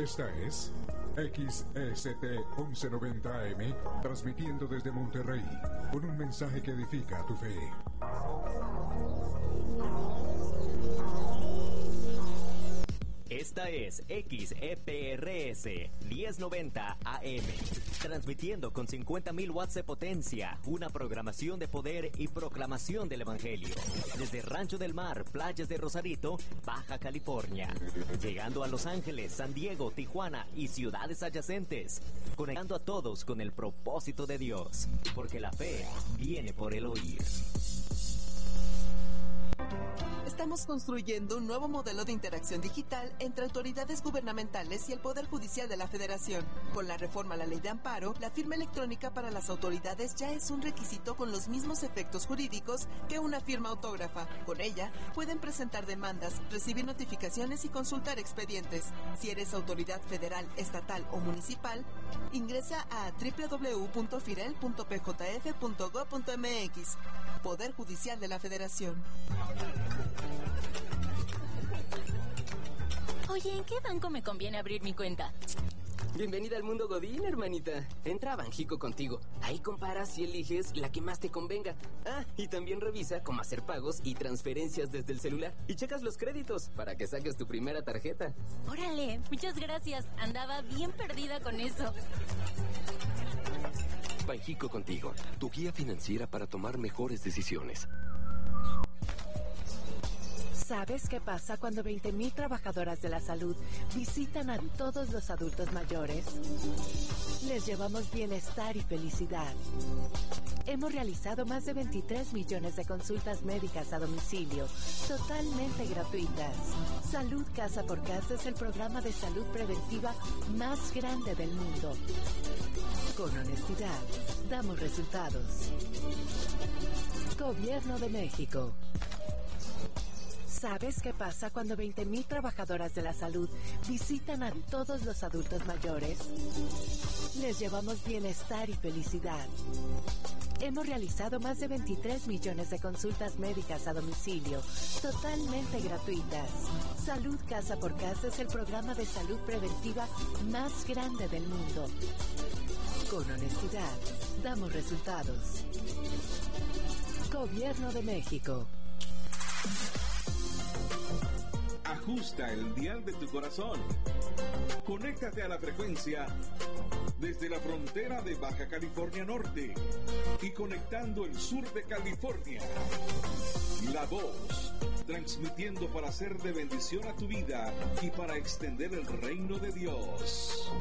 Esta es XEST 1190 AM, transmitiendo desde Monterrey, con un mensaje que edifica tu fe. Esta es XEPRS 1090 AM, transmitiendo con 50.000 watts de potencia, una programación de poder y proclamación del Evangelio, desde Rancho del Mar, playas de Rosarito, Baja California, llegando a Los Ángeles, San Diego, Tijuana y ciudades adyacentes, conectando a todos con el propósito de Dios, porque la fe viene por el oír. Estamos construyendo un nuevo modelo de interacción digital entre autoridades gubernamentales y el Poder Judicial de la Federación. Con la reforma a la Ley de Amparo, la firma electrónica para las autoridades ya es un requisito con los mismos efectos jurídicos que una firma autógrafa. Con ella, pueden presentar demandas, recibir notificaciones y consultar expedientes. Si eres autoridad federal, estatal o municipal, ingresa a www.firel.pjf.gov.mx. Poder Judicial de la Federación. Oye, ¿en qué banco me conviene abrir mi cuenta? Bienvenida al mundo Godín, hermanita. Entra a Banjico contigo. Ahí comparas y eliges la que más te convenga. Ah, y también revisa cómo hacer pagos y transferencias desde el celular. Y checas los créditos para que saques tu primera tarjeta. Órale, muchas gracias. Andaba bien perdida con eso. Banjico contigo, tu guía financiera para tomar mejores decisiones. ¿Sabes qué pasa cuando 20,000 trabajadoras de la salud visitan a todos los adultos mayores? Les llevamos bienestar y felicidad. Hemos realizado más de 23 millones de consultas médicas a domicilio, totalmente gratuitas. Salud Casa por Casa es el programa de salud preventiva más grande del mundo. Con honestidad, damos resultados. Gobierno de México. ¿Sabes qué pasa cuando 20,000 trabajadoras de la salud visitan a todos los adultos mayores? Les llevamos bienestar y felicidad. Hemos realizado más de 23 millones de consultas médicas a domicilio, totalmente gratuitas. Salud Casa por Casa es el programa de salud preventiva más grande del mundo. Con honestidad, damos resultados. Gobierno de México. Ajusta el dial de tu corazón. Conéctate a la frecuencia desde la frontera de Baja California Norte y conectando el sur de California. La Voz, transmitiendo para ser de bendición a tu vida y para extender el reino de Dios.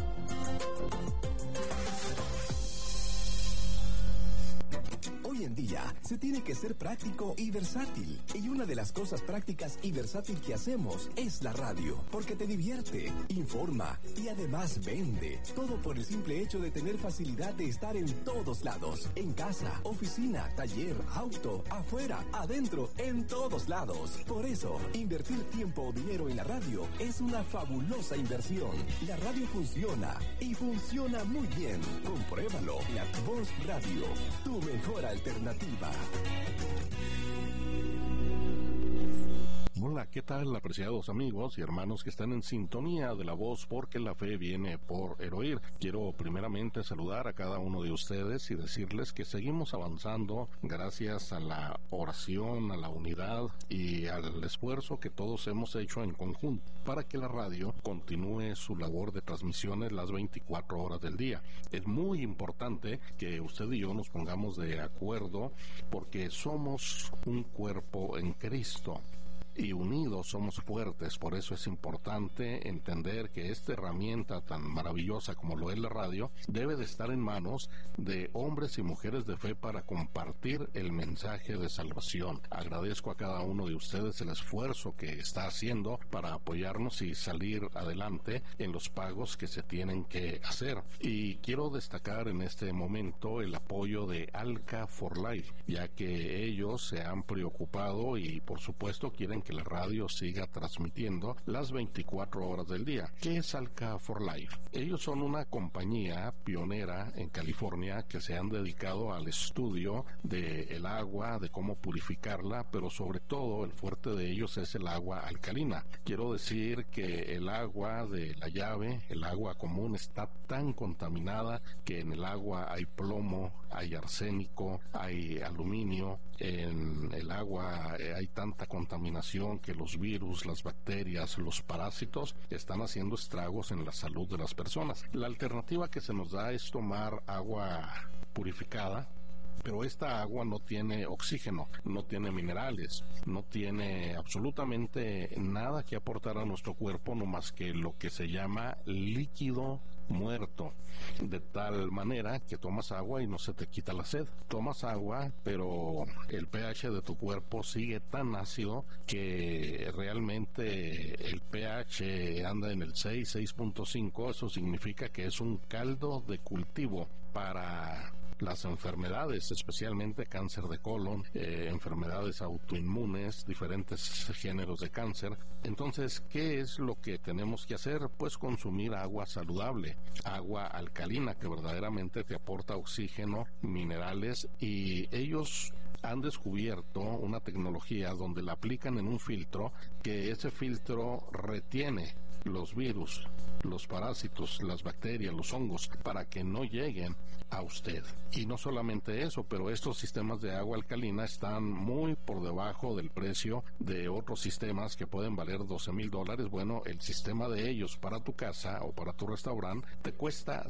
Hoy en día se tiene que ser práctico y versátil. Y una de las cosas prácticas y versátil que hacemos es la radio, porque te divierte, informa y además vende. Todo por el simple hecho de tener facilidad de estar en todos lados. En casa, oficina, taller, auto, afuera, adentro, en todos lados. Por eso, invertir tiempo o dinero en la radio es una fabulosa inversión. La radio funciona y funciona muy bien. Compruébalo. La Voz Radio, tu mejor alternativa. Hola, ¿qué tal, apreciados amigos y hermanos que están en sintonía de La Voz, porque la fe viene por el oír? Quiero primeramente saludar a cada uno de ustedes y decirles que seguimos avanzando gracias a la oración, a la unidad y al esfuerzo que todos hemos hecho en conjunto para que la radio continúe su labor de transmisiones las 24 horas del día. Es muy importante que usted y yo nos pongamos de acuerdo porque somos un cuerpo en Cristo. Y unidos somos fuertes. Por eso es importante entender que esta herramienta tan maravillosa como lo es la radio debe de estar en manos de hombres y mujeres de fe para compartir el mensaje de salvación. Agradezco a cada uno de ustedes el esfuerzo que está haciendo para apoyarnos y salir adelante en los pagos que se tienen que hacer. Y quiero destacar en este momento el apoyo de Alca for Life, ya que ellos se han preocupado y por supuesto quieren que la radio siga transmitiendo las 24 horas del día. ¿Qué es Alka for Life? Ellos son una compañía pionera en California que se han dedicado al estudio del agua, de cómo purificarla, pero sobre todo el fuerte de ellos es el agua alcalina. Quiero decir que el agua de la llave, el agua común, está tan contaminada que en el agua hay plomo, hay arsénico, hay aluminio. En el agua hay tanta contaminación que los virus, las bacterias, los parásitos están haciendo estragos en la salud de las personas. La alternativa que se nos da es tomar agua purificada, pero esta agua no tiene oxígeno, no tiene minerales, no tiene absolutamente nada que aportar a nuestro cuerpo, no más que lo que se llama líquido muerto, de tal manera que tomas agua y no se te quita la sed. Tomas agua, pero el pH de tu cuerpo sigue tan ácido que realmente el pH anda en el 6.5. Eso significa que es un caldo de cultivo para las enfermedades, especialmente cáncer de colon, enfermedades autoinmunes, diferentes géneros de cáncer. Entonces, ¿qué es lo que tenemos que hacer? Pues consumir agua saludable, agua alcalina que verdaderamente te aporta oxígeno, minerales, y ellos han descubierto una tecnología donde la aplican en un filtro, que ese filtro retiene los virus, los parásitos, las bacterias, los hongos, para que no lleguen a usted. Y no solamente eso, pero estos sistemas de agua alcalina están muy por debajo del precio de otros sistemas que pueden valer $12,000. Bueno, el sistema de ellos para tu casa o para tu restaurante te cuesta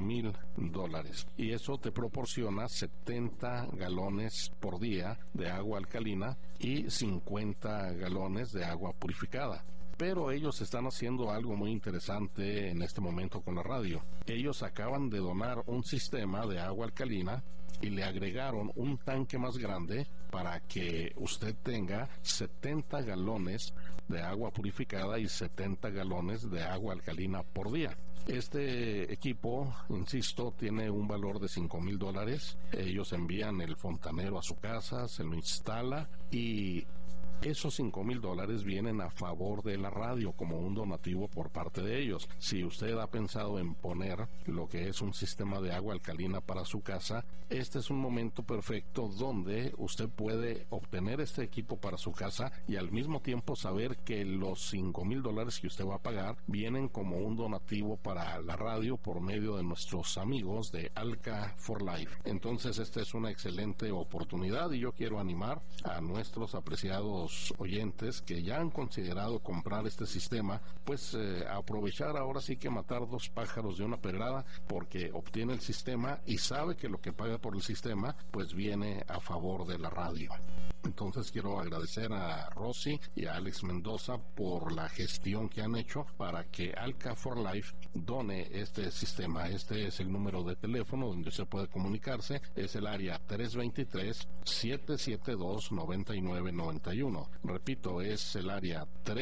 $5,000, y eso te proporciona 70 galones por día de agua alcalina y 50 galones de agua purificada. Pero ellos están haciendo algo muy interesante en este momento con la radio. Ellos acaban de donar un sistema de agua alcalina y le agregaron un tanque más grande para que usted tenga 70 galones de agua purificada y 70 galones de agua alcalina por día. Este equipo, insisto, tiene un valor de $5,000. Ellos envían el fontanero a su casa, se lo instala, y esos $5,000 vienen a favor de la radio como un donativo por parte de ellos. Si usted ha pensado en poner lo que es un sistema de agua alcalina para su casa, este es un momento perfecto donde usted puede obtener este equipo para su casa y al mismo tiempo saber que los $5,000 que usted va a pagar vienen como un donativo para la radio por medio de nuestros amigos de Alka for Life. Entonces esta es una excelente oportunidad y yo quiero animar a nuestros apreciados oyentes que ya han considerado comprar este sistema, pues aprovechar ahora sí que matar dos pájaros de una pedrada, porque obtiene el sistema y sabe que lo que paga por el sistema pues viene a favor de la radio. Entonces quiero agradecer a Rosy y a Alex Mendoza por la gestión que han hecho para que Alka for Life done este sistema. Este es el número de teléfono donde se puede comunicarse, es el área 323-772-9991. Repito, es el área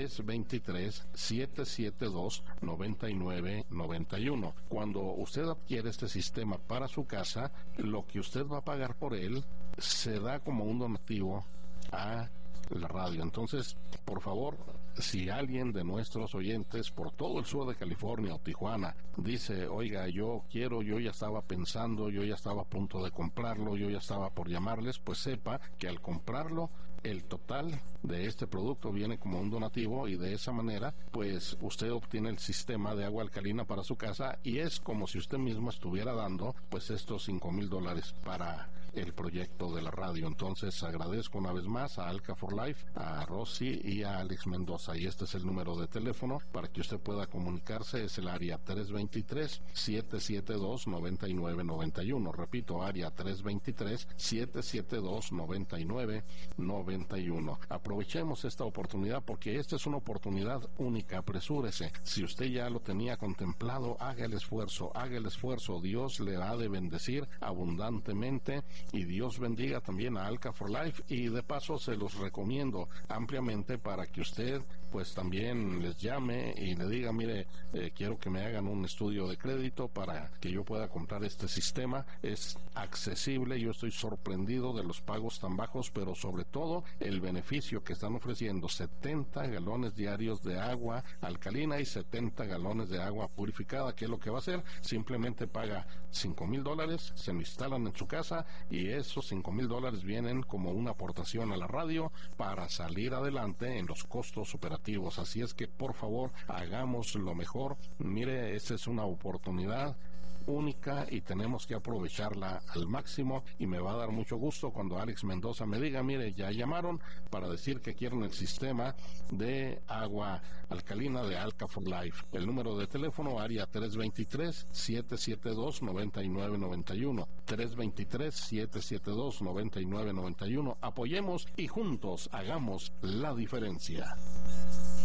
323-772-9991. Cuando usted adquiere este sistema para su casa, lo que usted va a pagar por él se da como un donativo a la radio. Entonces, por favor, si alguien de nuestros oyentes por todo el sur de California o Tijuana dice, oiga, yo ya estaba pensando, yo ya estaba a punto de comprarlo, yo ya estaba por llamarles, pues sepa que al comprarlo, el total de este producto viene como un donativo y de esa manera, pues usted obtiene el sistema de agua alcalina para su casa y es como si usted mismo estuviera dando pues estos $5,000 para el proyecto de la radio. Entonces agradezco una vez más a Alka for Life, a Rosy y a Alex Mendoza, y este es el número de teléfono para que usted pueda comunicarse, es el área 323-772-9991. Repito, área 323-772-9991. Aprovechemos esta oportunidad porque esta es una oportunidad única, apresúrese. Si usted ya lo tenía contemplado, haga el esfuerzo, Dios le ha de bendecir abundantemente y Dios bendiga también a Alka for Life, y de paso se los recomiendo ampliamente para que usted pues también les llame y le diga, mire, quiero que me hagan un estudio de crédito para que yo pueda comprar este sistema. Es accesible, yo estoy sorprendido de los pagos tan bajos, pero sobre todo el beneficio que están ofreciendo: 70 galones diarios de agua alcalina y 70 galones de agua purificada. ¿Qué es lo que va a hacer? Simplemente paga $5,000, se lo instalan en su casa y esos $5,000 vienen como una aportación a la radio para salir adelante en los costos operativos. Así es que por favor hagamos lo mejor. Mire, esta es una oportunidad única y tenemos que aprovecharla al máximo, y me va a dar mucho gusto cuando Alex Mendoza me diga, mire, ya llamaron para decir que quieren el sistema de agua alcalina de Alka for Life. El número de teléfono, área 323-772-9991, 323-772-9991. Apoyemos y juntos hagamos la diferencia.